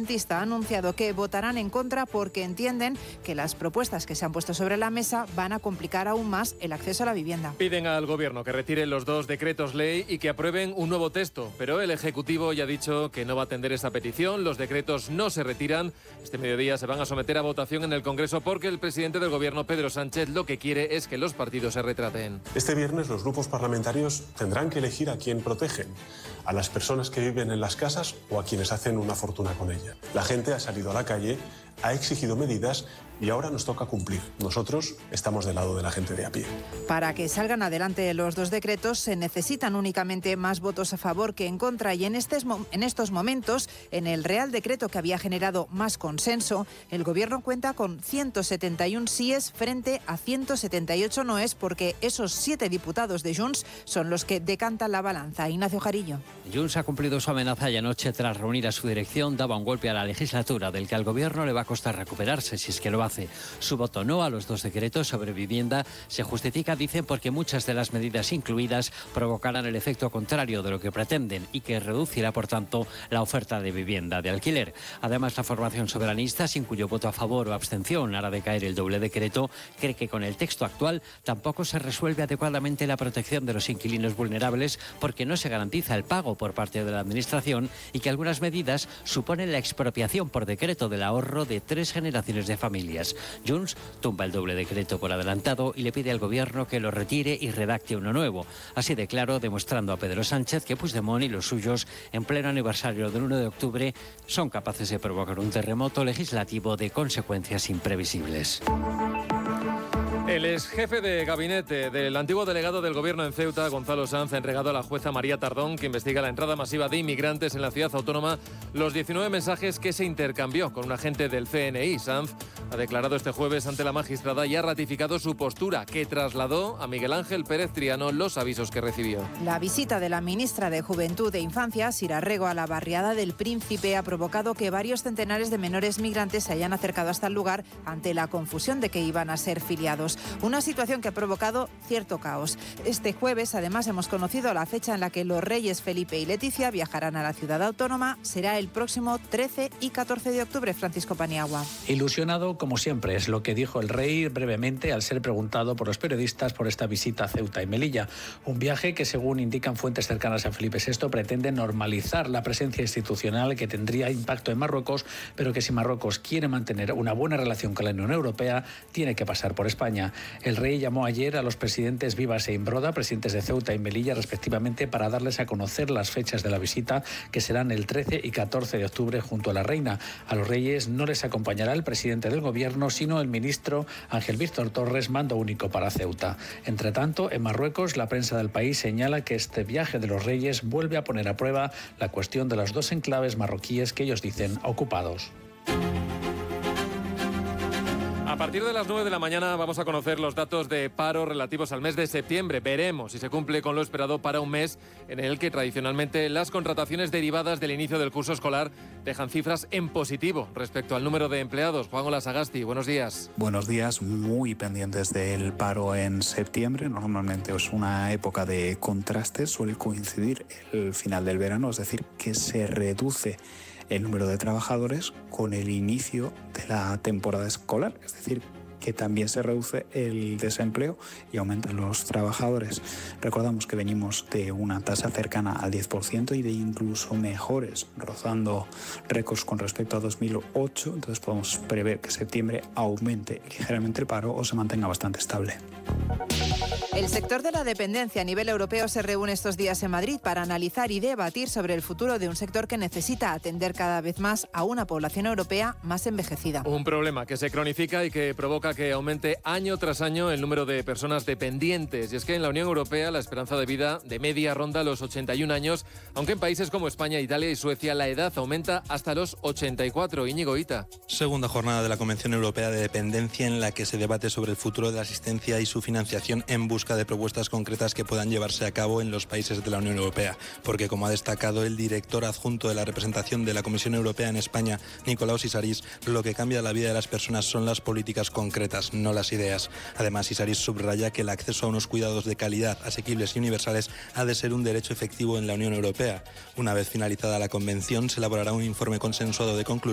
independentista ha anunciado que votarán en contra porque entienden que las propuestas que se han puesto sobre la mesa van a complicar aún más el acceso a la vivienda. Piden al Gobierno que retire los 2 decretos ley y que aprueben un nuevo texto, pero el Ejecutivo ya ha dicho que no va a atender esa petición. Los decretos no se retiran. Este mediodía se van a someter a votación en el Congreso porque el presidente del Gobierno, Pedro Sánchez, lo que quiere es que los partidos se retraten. Este viernes los grupos parlamentarios tendrán que elegir a quién protegen, a las personas que viven en las casas o a quienes hacen una fortuna con ella. La gente ha salido a la calle, ha exigido medidas y ahora nos toca cumplir. Nosotros estamos del lado de la gente de a pie. Para que salgan adelante los 2 decretos se necesitan únicamente más votos a favor que en contra y en estos momentos, en el Real Decreto que había generado más consenso, el Gobierno cuenta con 171 síes frente a 178 noes porque esos 7 diputados de Junts son los que decantan la balanza. Ignacio Jarillo. Junts ha cumplido su amenaza y anoche, tras reunir a su dirección, daba un golpe a la legislatura del que al Gobierno le va a costar recuperarse si es que lo hace. Su voto no a los 2 decretos sobre vivienda se justifica, dicen, porque muchas de las medidas incluidas provocarán el efecto contrario de lo que pretenden y que reducirá, por tanto, la oferta de vivienda de alquiler. Además, la formación soberanista, sin cuyo voto a favor o abstención hará decaer el doble decreto, cree que con el texto actual tampoco se resuelve adecuadamente la protección de los inquilinos vulnerables porque no se garantiza el pago por parte de la Administración y que algunas medidas suponen la expropiación por decreto del ahorro de 3 generaciones de familias. Junts tumba el doble decreto por adelantado y le pide al Gobierno que lo retire y redacte uno nuevo. Así de claro, demostrando a Pedro Sánchez que Puigdemont y los suyos, en pleno aniversario del 1 de octubre, son capaces de provocar un terremoto legislativo de consecuencias imprevisibles. El ex jefe de gabinete del antiguo delegado del Gobierno en Ceuta, Gonzalo Sanz, ha entregado a la jueza María Tardón, que investiga la entrada masiva de inmigrantes en la ciudad autónoma, los 19 mensajes que se intercambió con un agente del CNI. Sanz ha declarado este jueves ante la magistrada y ha ratificado su postura, que trasladó a Miguel Ángel Pérez Triano los avisos que recibió. La visita de la ministra de Juventud e Infancia, Sira Rego, a la barriada del Príncipe ha provocado que varios centenares de menores migrantes se hayan acercado hasta el lugar ante la confusión de que iban a ser filiados. Una situación que ha provocado cierto caos. Este jueves, además, hemos conocido la fecha en la que los reyes Felipe y Leticia viajarán a la ciudad autónoma. Será el próximo 13 y 14 de octubre. Francisco Paniagua. Ilusionado, como siempre, es lo que dijo el rey brevemente al ser preguntado por los periodistas por esta visita a Ceuta y Melilla. Un viaje que, según indican fuentes cercanas a Felipe VI, pretende normalizar la presencia institucional que tendría impacto en Marruecos, pero que si Marruecos quiere mantener una buena relación con la Unión Europea, tiene que pasar por España. El rey llamó ayer a los presidentes Vivas e Imbroda, presidentes de Ceuta y Melilla, respectivamente, para darles a conocer las fechas de la visita, que serán el 13 y 14 de octubre junto a la reina. A los reyes no les acompañará el presidente del Gobierno, sino el ministro Ángel Víctor Torres, mando único para Ceuta. Entre tanto, en Marruecos, la prensa del país señala que este viaje de los reyes vuelve a poner a prueba la cuestión de los 2 enclaves marroquíes que ellos dicen ocupados. A partir de las 9 de la mañana vamos a conocer los datos de paro relativos al mes de septiembre. Veremos si se cumple con lo esperado para un mes en el que tradicionalmente las contrataciones derivadas del inicio del curso escolar dejan cifras en positivo respecto al número de empleados. Juan Olasagasti, buenos días. Buenos días, muy pendientes del paro en septiembre. Normalmente es una época de contrastes, suele coincidir el final del verano, es decir, que se reduce el número de trabajadores con el inicio de la temporada escolar, es decir, que también se reduce el desempleo y aumentan los trabajadores. Recordamos que venimos de una tasa cercana al 10% y de incluso mejores, rozando récords con respecto a 2008, entonces podemos prever que septiembre aumente ligeramente el paro o se mantenga bastante estable. El sector de la dependencia a nivel europeo se reúne estos días en Madrid para analizar y debatir sobre el futuro de un sector que necesita atender cada vez más a una población europea más envejecida. Un problema que se cronifica y que provoca que aumente año tras año el número de personas dependientes. Y es que en la Unión Europea la esperanza de vida de media ronda los 81 años, aunque en países como España, Italia y Suecia la edad aumenta hasta los 84. Íñigo Ita. Segunda jornada de la Convención Europea de Dependencia en la que se debate sobre el futuro de la asistencia y su financiación en busca de propuestas concretas que puedan llevarse a cabo en los países de la Unión Europea. Porque, como ha destacado el director adjunto de la representación de la Comisión Europea en España, Nikolaos Isarís, lo que cambia la vida de las personas son las políticas concretas, no las ideas. Además, Isarís subraya que el acceso a unos cuidados de calidad, asequibles y universales ha de ser un derecho efectivo en la Unión Europea. Una vez finalizada la convención, se elaborará un informe consensuado de conclusión